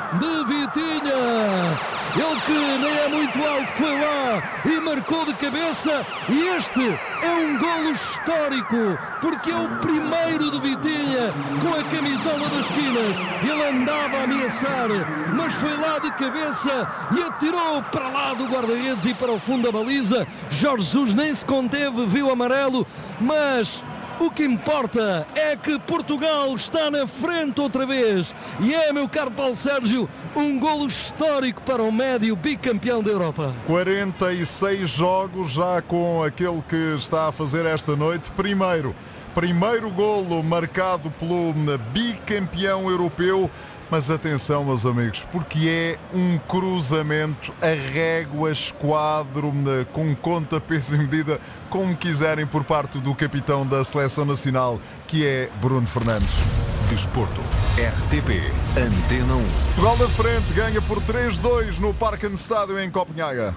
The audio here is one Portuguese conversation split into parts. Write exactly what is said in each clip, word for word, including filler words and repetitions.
de Vitinha. Ele que nem é muito alto foi lá e marcou de cabeça. E este é um golo histórico, porque é o primeiro de Vitinha com a camisola das esquinas. Ele andava a ameaçar, mas foi lá de cabeça e atirou para lá do guarda-redes e para o fundo da baliza. Jorge Jesus nem se conteve, viu amarelo, mas o que importa é que Portugal está na frente outra vez. E é, meu caro Paulo Sérgio, um golo histórico para o médio bicampeão da Europa. quarenta e seis jogos já com aquele que está a fazer esta noite. Primeiro, primeiro golo marcado pelo bicampeão europeu. Mas atenção, meus amigos, porque é um cruzamento a régua, esquadro, com conta, peso e medida, como quiserem, por parte do capitão da Seleção Nacional, que é Bruno Fernandes. Desporto, R T P, Antena um. Portugal da frente, ganha por três dois no Parken Stadium em Copenhaga.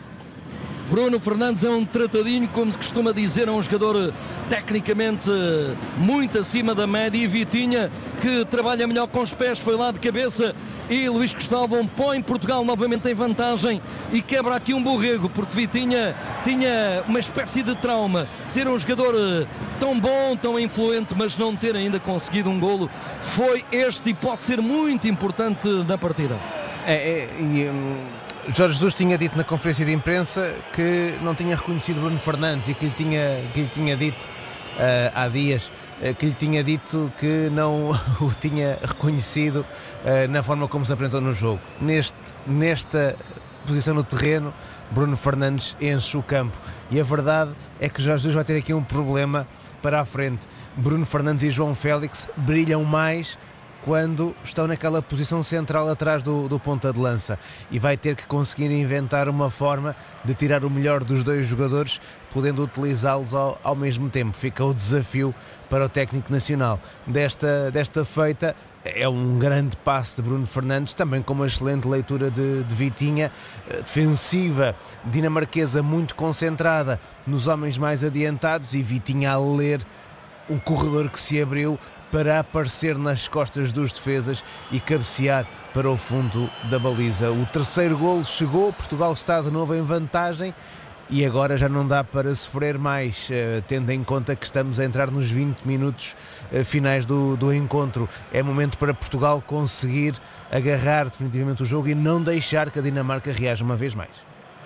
Bruno Fernandes é um tratadinho, como se costuma dizer, é um jogador tecnicamente muito acima da média. E Vitinha, que trabalha melhor com os pés, foi lá de cabeça. E Luís Cristóvão põe Portugal novamente em vantagem e quebra aqui um borrego, porque Vitinha tinha uma espécie de trauma. Ser um jogador tão bom, tão influente, mas não ter ainda conseguido um golo. Foi este e pode ser muito importante na partida. É, é, e, hum... Jorge Jesus tinha dito na conferência de imprensa que não tinha reconhecido Bruno Fernandes e que lhe tinha, que lhe tinha dito uh, há dias uh, que lhe tinha dito que não o tinha reconhecido uh, na forma como se apresentou no jogo. Neste, nesta posição no terreno, Bruno Fernandes enche o campo e a verdade é que Jorge Jesus vai ter aqui um problema para a frente. Bruno Fernandes e João Félix brilham mais quando estão naquela posição central atrás do, do ponta de lança, e vai ter que conseguir inventar uma forma de tirar o melhor dos dois jogadores, podendo utilizá-los ao, ao mesmo tempo. Fica o desafio para o técnico nacional. Desta, desta feita, é um grande passe de Bruno Fernandes, também com uma excelente leitura de, de Vitinha, defensiva dinamarquesa muito concentrada nos homens mais adiantados, e Vitinha a ler um corredor que se abriu para aparecer nas costas dos defesas e cabecear para o fundo da baliza. O terceiro golo chegou, Portugal está de novo em vantagem e agora já não dá para sofrer mais, uh, tendo em conta que estamos a entrar nos vinte minutos uh, finais do, do encontro. É momento para Portugal conseguir agarrar definitivamente o jogo e não deixar que a Dinamarca reaja uma vez mais.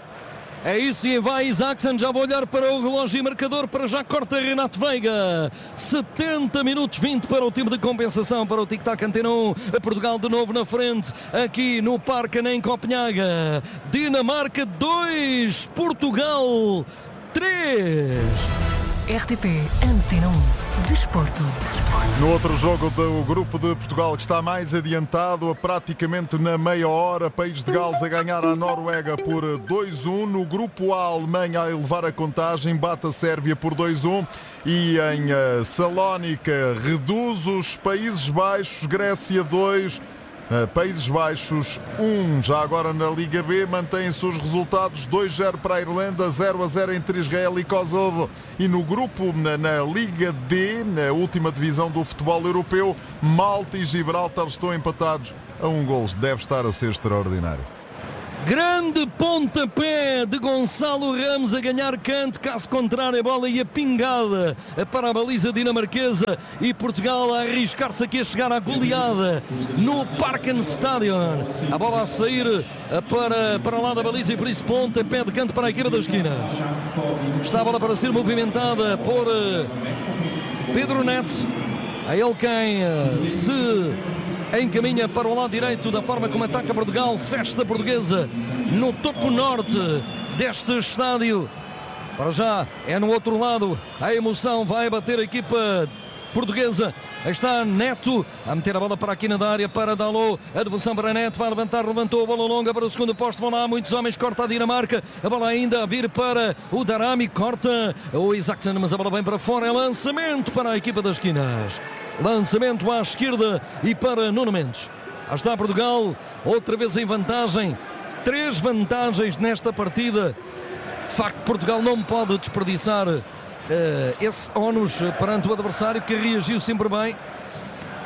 É isso, e vai Isaacson, já vou olhar para o relógio e marcador, para já corta Renato Veiga. setenta minutos, vinte para o time de compensação, para o Tic-Tac Antena um. Portugal de novo na frente, aqui no Parken em Copenhaga. Dinamarca dois, Portugal três. R T P Antena um. Desporto. No outro jogo do grupo de Portugal, que está mais adiantado, praticamente na meia hora, País de Gales a ganhar a Noruega por dois a um. No grupo A, a Alemanha a elevar a contagem, bate a Sérvia por dois a um. E em uh, Salónica reduz os Países Baixos, Grécia dois, uh, Países Baixos um. Já agora na Liga B mantêm-se os resultados: dois a zero para a Irlanda, zero a zero entre Israel e Kosovo. E no grupo, na, na Liga D, na última divisão do futebol europeu, Malta e Gibraltar estão empatados a um gol. Deve estar a ser extraordinário. Grande pontapé de Gonçalo Ramos a ganhar canto, caso contrário a bola ia pingada para a baliza dinamarquesa, e Portugal a arriscar-se aqui a chegar à goleada no Parken Stadium. A bola a sair para, para lá da baliza, e por isso pontapé de canto para a equipa das esquinas. Está a bola para ser movimentada por Pedro Neto, a ele quem se encaminha para o lado direito da forma como ataca Portugal. Festa portuguesa no topo norte deste estádio. Para já é no outro lado, a emoção vai bater a equipa portuguesa. Aí está Neto a meter a bola para aqui na área para Dalot. A devolução para Neto, vai levantar, levantou a bola longa para o segundo posto. Vão lá muitos homens, corta a Dinamarca. A bola ainda a vir para o Darami, corta o Isaacson, mas a bola vem para fora. É lançamento para a equipa das esquinas. Lançamento à esquerda e para Nuno Mendes. Aí está Portugal, outra vez em vantagem. Três vantagens nesta partida. De facto, Portugal não pode desperdiçar uh, esse ónus perante o adversário, que reagiu sempre bem.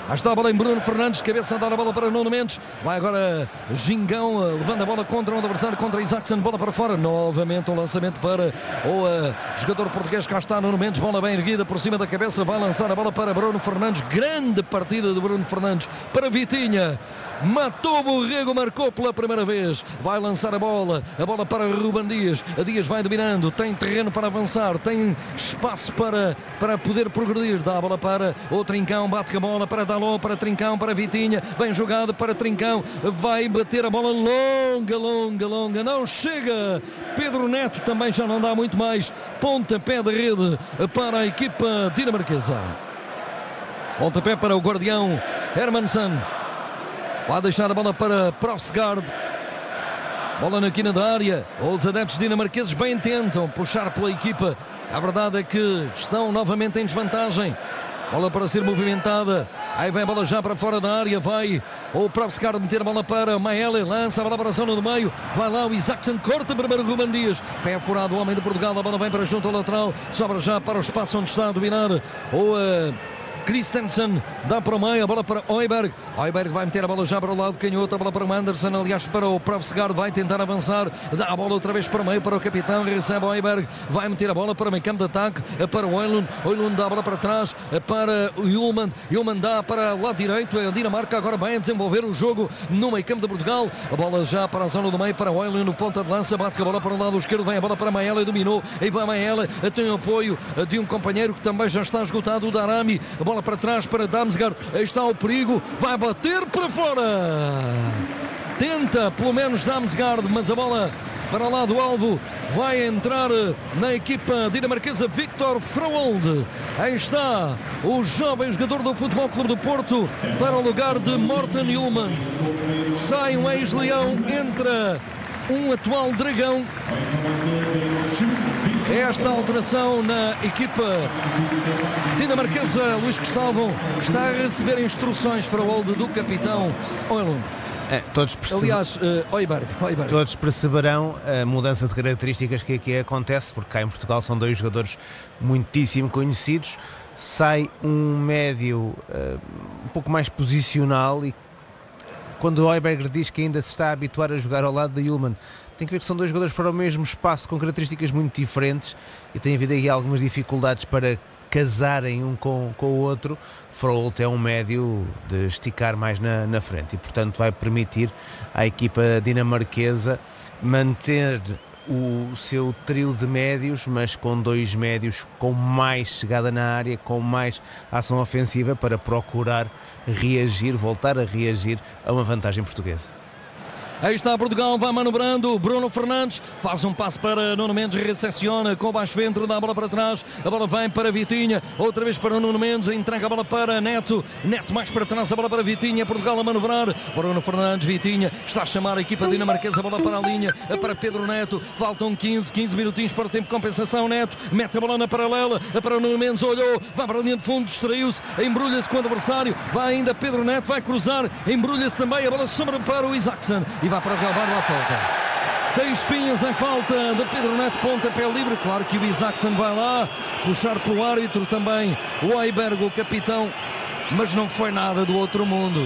Aí está a bola em Bruno Fernandes, cabeça a dar a bola para Nuno Mendes. Vai agora Gingão, levando a bola contra um adversário, contra Isaacson, bola para fora. Novamente um lançamento para o uh, jogador português. Cá está Nuno Mendes, bola bem erguida por cima da cabeça. Vai lançar a bola para Bruno Fernandes. Grande partida de Bruno Fernandes para Vitinha. Matou o Borrego, marcou pela primeira vez. Vai lançar a bola, a bola para Ruben Dias. A Dias vai dominando, tem terreno para avançar, tem espaço para, para poder progredir. Dá a bola para o Trincão, bate a bola para Dalot, para Trincão, para Vitinha. Bem jogado para Trincão, vai bater a bola longa, longa, longa. Não chega. Pedro Neto também já não dá muito mais. Pontapé de rede para a equipa dinamarquesa. Pontapé para o guardião Hermansson. Vai deixar a bola para Profsgaard. Bola na quina da área. Os adeptos dinamarqueses bem tentam puxar pela equipa. A verdade é que estão novamente em desvantagem. Bola para ser movimentada. Aí vem a bola já para fora da área. Vai o Profsgaard meter a bola para Maele. Lança a bola para a zona do meio. Vai lá o Isaacson. Corta primeiro Ruben Dias. Pé furado o homem de Portugal. A bola vem para junto ao lateral. Sobra já para o espaço onde está a dominar o... Uh... Christensen dá para o meio, a bola para Højbjerg. Højbjerg vai meter a bola já para o lado canhoto, a bola para o Anderson, aliás para o Profsgaard, vai tentar avançar, dá a bola outra vez para o meio para o capitão, recebe Højbjerg, vai meter a bola para o meio campo de ataque, para o Højlund, Højlund dá a bola para trás, para o Hjulmand, Hjulmand dá para o lado direito, a Dinamarca agora bem a desenvolver o jogo no meio campo de Portugal, a bola já para a zona do meio, para o Højlund, no ponta de lança, bate a bola para o lado esquerdo, vem a bola para Maele, dominou, aí vai Maele, tem o apoio de um companheiro que também já está esgotado, o Darami, a bola para trás para Damsgaard, aí está o perigo, vai bater para fora, tenta pelo menos Damsgaard, mas a bola para lá do alvo vai entrar na equipa dinamarquesa Victor Froholt. Aí está o jovem jogador do Futebol Clube do Porto para o lugar de Morten Hjulmand. Sai um ex-leão, entra um atual dragão. Esta alteração na equipa dinamarquesa, Luís Gustavo está a receber instruções para o do capitão Højlund. É, todos percebe... Aliás, uh, Højbjerg, Højbjerg. Todos perceberão a mudança de características que aqui acontece, porque cá em Portugal são dois jogadores muitíssimo conhecidos. Sai um médio uh, um pouco mais posicional e quando o Højbjerg diz que ainda se está a habituar a jogar ao lado de Hjulmand, tem que ver que são dois jogadores para o mesmo espaço com características muito diferentes e tem havido aí algumas dificuldades para casarem um com, com o outro. Froholt é um médio de esticar mais na, na frente e portanto vai permitir à equipa dinamarquesa manter o seu trio de médios, mas com dois médios com mais chegada na área, com mais ação ofensiva para procurar reagir, voltar a reagir a uma vantagem portuguesa. Aí está Portugal, vai manobrando, Bruno Fernandes faz um passo para Nuno Mendes, recepciona com baixo ventre, dá a bola para trás, a bola vem para Vitinha, outra vez para Nuno Mendes, entrega a bola para Neto, Neto mais para trás, a bola para Vitinha, Portugal a manobrar, Bruno Fernandes, Vitinha, está a chamar a equipa dinamarquesa, a bola para a linha, para Pedro Neto, faltam quinze, quinze minutinhos para o tempo de compensação, Neto, mete a bola na paralela, para o Nuno Mendes, olhou, vai para a linha de fundo, distraiu-se, embrulha-se com o adversário, vai ainda Pedro Neto, vai cruzar, embrulha-se também, a bola sombra para o Isaacson, e vai para o Galvão à falta. Seis pinhas em falta de Pedro Neto, pontapé livre. Claro que o Isaacson vai lá puxar pelo árbitro também o Højbjerg, o capitão, mas não foi nada do outro mundo.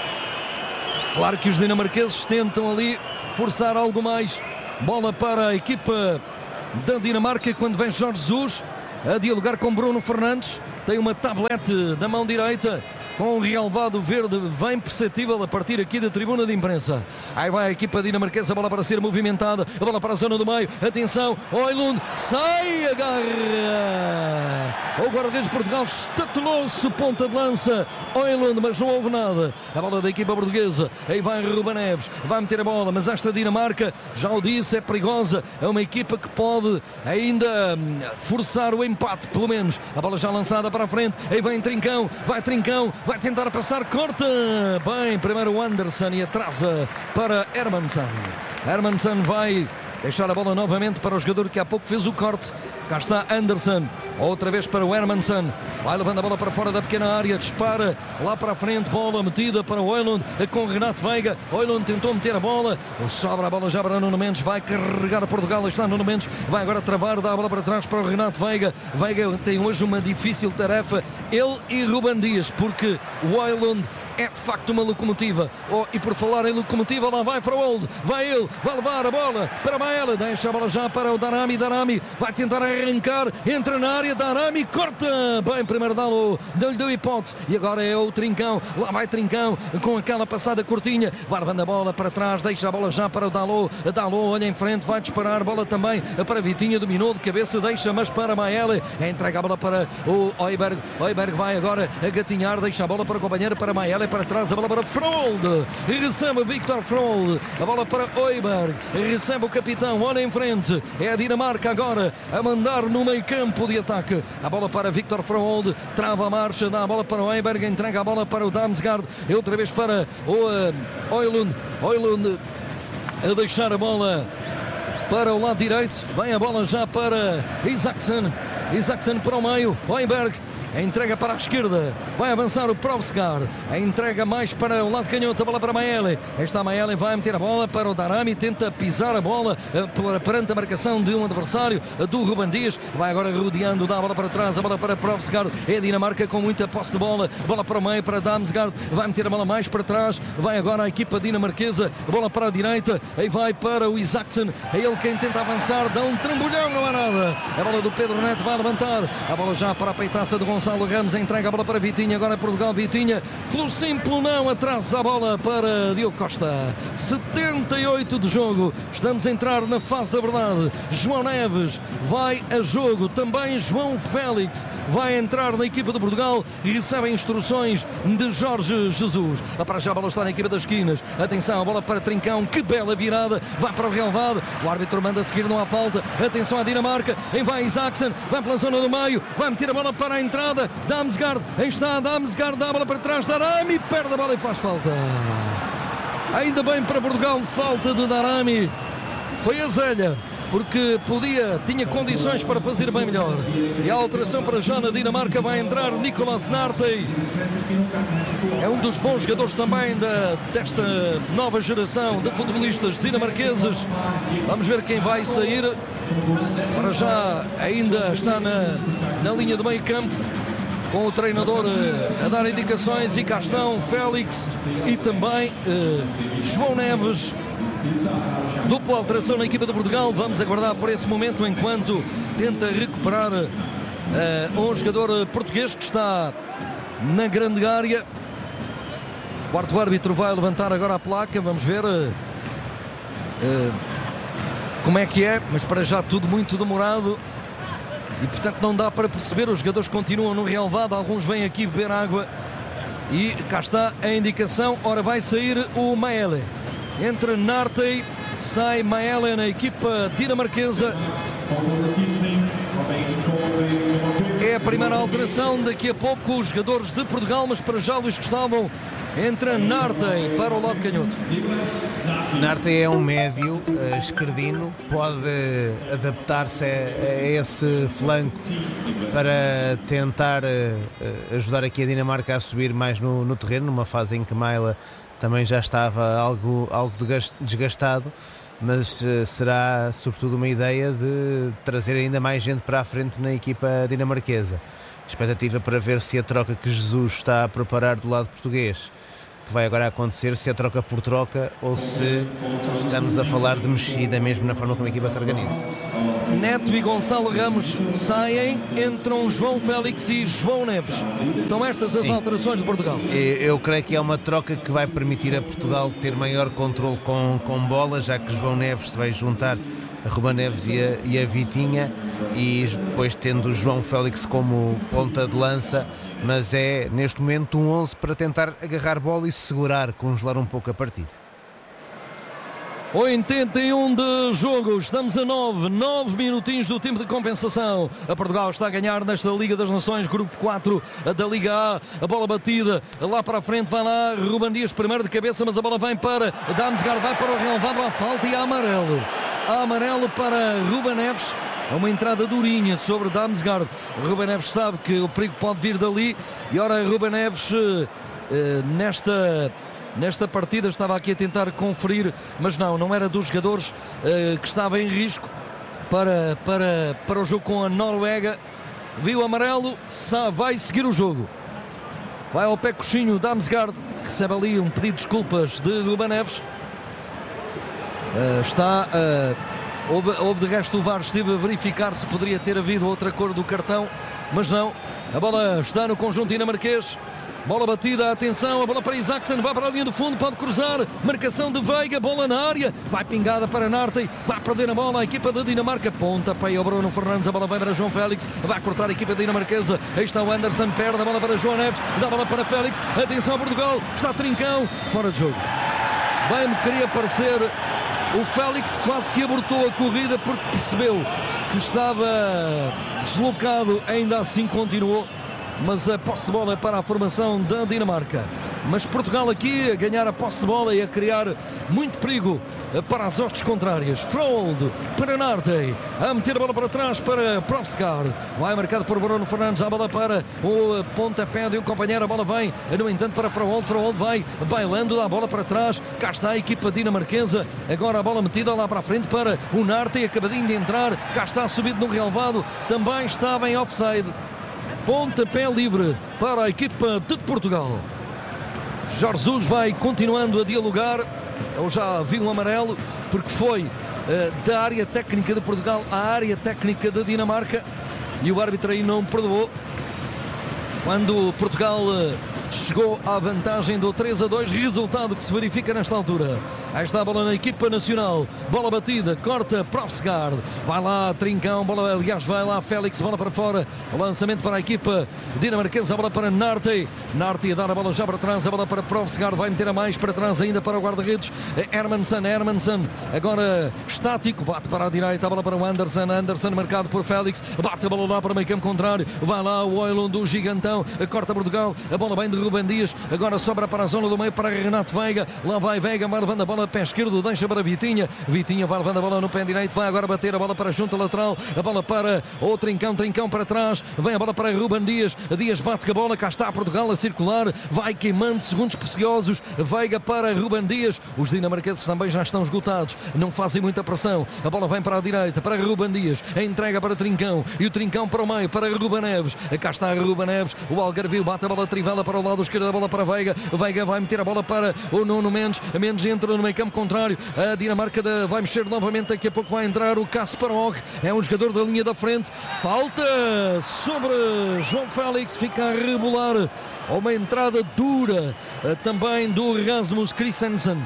Claro que os dinamarqueses tentam ali forçar algo mais. Bola para a equipa da Dinamarca quando vem Jorge Jesus a dialogar com Bruno Fernandes. Tem uma tablete da mão direita com um relevado verde bem perceptível a partir aqui da tribuna de imprensa. Aí vai a equipa dinamarquesa, a bola para ser movimentada, a bola para a zona do meio, atenção, Højlund, sai, agarra, o guarda-redes de Portugal estatelou-se, ponta de lança, Højlund, mas não houve nada, a bola da equipa portuguesa, aí vai Ruben Neves, vai meter a bola, mas esta Dinamarca, já o disse, é perigosa, é uma equipa que pode ainda forçar o empate, pelo menos, a bola já lançada para a frente, aí vem Trincão, vai Trincão, vai tentar passar, corta bem, primeiro o Anderson e atrasa para Hermansson. Hermansson vai deixar a bola novamente para o jogador que há pouco fez o corte. Cá está Anderson, outra vez para o Hermansson, vai levando a bola para fora da pequena área, dispara lá para a frente, bola metida para o Højlund com Renato Veiga. Højlund tentou meter a bola, sobra a bola já para Nuno Mendes, vai carregar Portugal, está Nuno Mendes, vai agora travar, dá a bola para trás para o Renato Veiga. Veiga tem hoje uma difícil tarefa, ele e Ruben Dias, porque o Højlund é de facto uma locomotiva. Oh, e por falar em locomotiva, lá vai Froholt, vai ele, vai levar a bola para Maele, deixa a bola já para o Darami, Darami vai tentar arrancar, entra na área, Darami corta, bem, primeiro Dalot, não lhe deu hipótese, e agora é o Trincão, lá vai Trincão, com aquela passada curtinha, vai levando a bola para trás, deixa a bola já para o Dalot, Dalot olha em frente, vai disparar, bola também para Vitinha, dominou de cabeça, deixa, mas para Maele, entrega a bola para o Højbjerg, Højbjerg vai agora a gatinhar, deixa a bola para o companheiro, para Maele, para trás, a bola para Froholt, recebe Victor Froholt, a bola para Højbjerg, recebe o capitão, olha em frente, é a Dinamarca agora a mandar no meio campo de ataque, a bola para Victor Froholt, trava a marcha, dá a bola para o Højbjerg, entrega a bola para o Damsgaard, e outra vez para o uh, Højlund, Højlund a deixar a bola para o lado direito, vem a bola já para Isaksson, Isaksson para o meio, Højbjerg, a entrega para a esquerda, vai avançar o Provsgaard, a entrega mais para o lado canhoto, a bola para Maele, esta Maele vai meter a bola para o Darami, tenta pisar a bola uh, perante a marcação de um adversário, uh, do Ruben Dias, vai agora rodeando, dá a bola para trás, a bola para Provsgaard, é a Dinamarca com muita posse de bola, bola para o meio, para Damsgaard, vai meter a bola mais para trás, vai agora a equipa dinamarquesa, a bola para a direita, aí vai para o Isaksson, é ele quem tenta avançar, dá um trambolhão, não há nada, a bola do Pedro Neto vai levantar, a bola já para a peitaça do Gonçalo Ramos, entrega a bola para Vitinha, agora é Portugal, Vitinha, pelo simples não, atrasa a bola para Diogo Costa, setenta e oito de jogo, estamos a entrar na fase da verdade, João Neves vai a jogo, também João Félix vai entrar na equipa de Portugal, recebe instruções de Jorge Jesus, para já a bola está na equipa das esquinas, atenção, a bola para Trincão, que bela virada, vai para o relevado, o árbitro manda seguir, não há falta, atenção à Dinamarca, em vai Isaksson, vai pela zona do meio, vai meter a bola para a entrada, Damsgaard, aí está Damsgaard, dá a bola para trás, Darami perde a bola e faz falta. Ainda bem para Portugal, falta de Darami, foi a Zelha, porque podia, tinha condições para fazer bem melhor. E a alteração para já na Dinamarca vai entrar Nicolas Nartey, é um dos bons jogadores também da, desta nova geração de futebolistas dinamarqueses. Vamos ver quem vai sair. Para já ainda está na, na linha de meio campo, com o treinador uh, a dar indicações, e cá estão Félix e também uh, João Neves. Dupla alteração na equipa de Portugal, vamos aguardar por esse momento enquanto tenta recuperar uh, um jogador português que está na grande área. O quarto árbitro vai levantar agora a placa, vamos ver uh, uh, como é que é, mas para já tudo muito demorado. E portanto não dá para perceber, os jogadores continuam no relvado, alguns vêm aqui beber água e cá está a indicação, ora vai sair o Maele, entra Nartey, sai Maele na equipa dinamarquesa, é a primeira alteração, daqui a pouco os jogadores de Portugal, mas para já Luís Gustavo, entra Nartey para o lado canhoto. Nartey é um médio uh, esquerdino, pode adaptar-se a, a esse flanco para tentar uh, ajudar aqui a Dinamarca a subir mais no, no terreno, numa fase em que Maele também já estava algo, algo desgastado, mas uh, será sobretudo uma ideia de trazer ainda mais gente para a frente na equipa dinamarquesa. Expectativa para ver se a troca que Jesus está a preparar do lado português, que vai agora acontecer, se é troca por troca ou se estamos a falar de mexida mesmo na forma como a equipa se organiza. Neto e Gonçalo Ramos saem, entram João Félix e João Neves. São estas as Sim. alterações de Portugal. Eu creio que é uma troca que vai permitir a Portugal ter maior controle com, com bola, já que João Neves se vai juntar a Ruben Neves e a, e a Vitinha, e depois tendo o João Félix como ponta de lança, mas é neste momento um onze para tentar agarrar bola e segurar, congelar um pouco a partida. oitenta e um de jogo, estamos a nove, nove minutinhos do tempo de compensação. A Portugal está a ganhar nesta Liga das Nações, grupo quatro da Liga A, a bola batida lá para a frente, vai lá Ruben Dias primeiro de cabeça, mas a bola vem para Damsgaard, vai para o relevado, à falta e a amarelo. amarelo para Ruben Neves. É uma entrada durinha sobre Damsgaard. Ruben Neves sabe que o perigo pode vir dali. E ora, Ruben Neves eh, nesta, nesta partida estava aqui a tentar conferir, mas não, não era dos jogadores eh, que estava em risco para, para, para o jogo com a Noruega. Viu amarelo, sabe, vai seguir o jogo. Vai ao pé coxinho Damsgaard. Recebe ali um pedido de desculpas de Ruben Neves. Uh, está... Uh, Houve, houve de resto o V A R esteve a verificar se poderia ter havido outra cor do cartão, mas não. A bola está no conjunto dinamarquês. Bola batida, atenção, a bola para Isaacsen, vai para a linha do fundo, pode cruzar, marcação de Veiga, bola na área, vai pingada para Nartey, vai perder a bola a equipa da Dinamarca, ponta para o Bruno Fernandes, a bola vai para João Félix, vai cortar a equipa dinamarquesa, aí está o Anderson, perde a bola para João Neves, dá a bola para Félix, atenção a Portugal, está Trincão, fora de jogo. Bem, me queria parecer... O Félix quase que abortou a corrida porque percebeu que estava deslocado, ainda assim continuou, mas a posse de bola é para a formação da Dinamarca. Mas Portugal aqui a ganhar a posse de bola e a criar muito perigo para as hostes contrárias. Frold para Nartey, a meter a bola para trás para Profsgaard, vai marcado por Bruno Fernandes, a bola para o pontapé de um companheiro, a bola vem no entanto para Frold, Frold vai bailando, dá a bola para trás, cá está a equipa dinamarquesa, agora a bola metida lá para a frente para o Nartey, acabadinho de entrar, cá está subido no relevado, também estava em offside, pontapé livre para a equipa de Portugal. Jorge Jesus vai continuando a dialogar. Eu já vi um amarelo porque foi uh, da área técnica de Portugal à área técnica da Dinamarca e o árbitro aí não perdoou. Quando Portugal uh, chegou à vantagem do três a dois, resultado que se verifica nesta altura. Aí está a bola na equipa nacional, bola batida, corta Profsgaard, vai lá Trincão, bola, aliás vai lá Félix, bola para fora, o lançamento para a equipa dinamarquesa, a bola para Nartey, Nartey a dar a bola já para trás, a bola para Profsgaard, vai meter a mais para trás ainda para o guarda-redes, Hermansson, Hermansson, agora estático, bate para a direita, a bola para o Anderson, Anderson marcado por Félix, bate a bola lá para o meio campo contrário, vai lá o Højlund do gigantão, corta Portugal, a bola vem de Ruben Dias, agora sobra para a zona do meio para Renato Veiga, lá vai Veiga, vai levando a bola pé esquerdo, deixa para Vitinha, Vitinha vai levando a bola no pé direito, vai agora bater a bola para a junta lateral, a bola para o Trincão, Trincão para trás, vem a bola para Ruben Dias, Dias bate com a bola, cá está Portugal a circular, vai queimando segundos preciosos, Veiga para Ruben Dias, os dinamarqueses também já estão esgotados, não fazem muita pressão, a bola vem para a direita, para Ruben Dias, a entrega para Trincão, e o Trincão para o meio, para Ruben Neves, cá está Ruben Neves, o Algarvio bate a bola trivela para o lado esquerdo, a bola para Veiga, Veiga vai meter a bola para o Nuno Mendes, Mendes entra no meio campo contrário, a Dinamarca de, vai mexer novamente, daqui a pouco vai entrar o Kasparov, é um jogador da linha da frente, falta sobre João Félix, fica a rebolar, uma entrada dura também do Rasmus Christensen,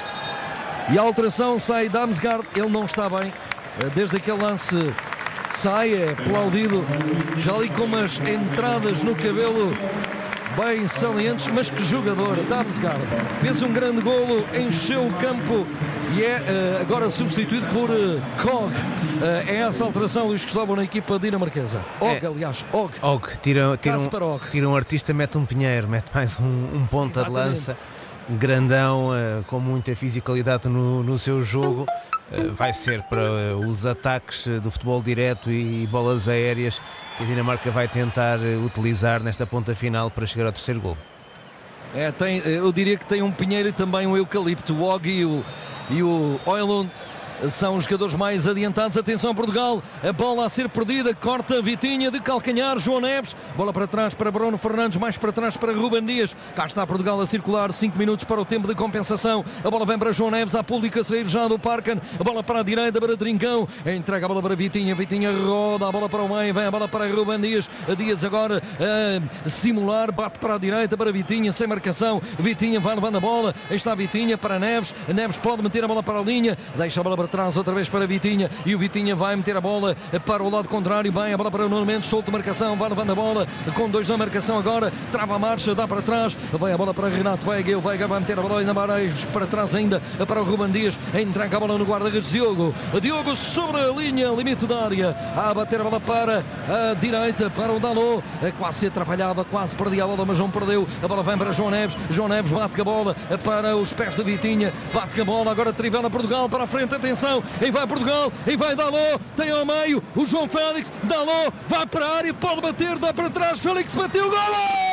e a alteração sai Damsgaard, ele não está bem, desde aquele lance sai, é aplaudido, já ali com umas entradas no cabelo bem salientes, mas que jogador, Damsgaard, fez um grande golo, encheu o campo e é uh, agora substituído por uh, Kog. Uh, é essa alteração, Luís Cristóvão, na equipa dinamarquesa. Og, é, aliás, Og. Og, tira, tira, um, tira um artista, mete um pinheiro, mete mais um, um ponta Exatamente. de lança, grandão, uh, com muita fisicalidade no, no seu jogo. Uh, vai ser para uh, os ataques uh, do futebol direto e, e bolas aéreas que a Dinamarca vai tentar uh, utilizar nesta ponta final para chegar ao terceiro gol. É, tem, eu diria que tem um pinheiro e também um eucalipto. O Og e o, e o Højlund são os jogadores mais adiantados. Atenção Portugal, a bola a ser perdida, corta Vitinha de calcanhar, João Neves, bola para trás para Bruno Fernandes, mais para trás para Ruben Dias, cá está Portugal a circular, cinco minutos para o tempo de compensação, a bola vem para João Neves, a pública a sair já do Parken, a bola para a direita para Trincão, entrega a bola para Vitinha, Vitinha roda a bola para o meio, vem a bola para Ruben Dias, Dias agora a simular, bate para a direita para Vitinha, sem marcação, Vitinha vai levando a bola, aí está Vitinha para Neves, Neves pode meter a bola para a linha, deixa a bola para trás outra vez para Vitinha, e o Vitinha vai meter a bola para o lado contrário, bem a bola para o Nuno Mendes, solta marcação, vai levando a bola com dois na marcação agora, trava a marcha, dá para trás, vai a bola para Renato Veiga, o Veiga vai meter a bola ainda mais para trás ainda para o Ruben Dias, entrega a bola no guarda-redes Diogo, Diogo sobre a linha, limite da área, a bater a bola para a direita, para o Dalot, quase se atrapalhava, quase perdia a bola, mas não perdeu, a bola vem para João Neves, João Neves bate com a bola para os pés de Vitinha, bate com a bola, agora trivela Portugal para a frente, atenção atenção, aí vai Portugal, aí vai Dalot, tem ao meio o João Félix, Dalot vai para a área, pode bater, dá para trás, Félix bateu, golo!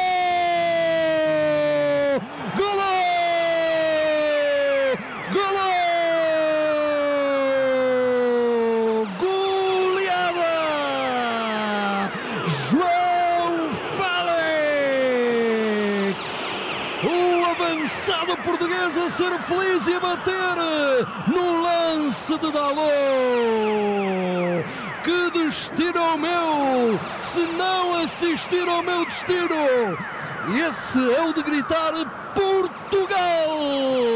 Golo! Golo! Goleada! João Félix! O avançado português a ser feliz e a bater no lance de Dalot. Que destino o meu, se não assistir ao meu destino. Esse é o de gritar Portugal!